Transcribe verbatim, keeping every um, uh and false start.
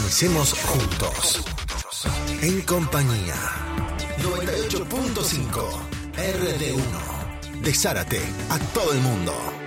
Avancemos juntos. En compañía. noventa y ocho punto cinco R D uno. De Zárate a todo el mundo.